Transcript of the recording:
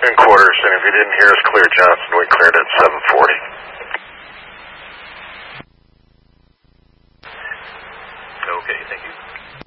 In quarters, and if you didn't hear us clear Johnson, we cleared at 740. Okay, thank you.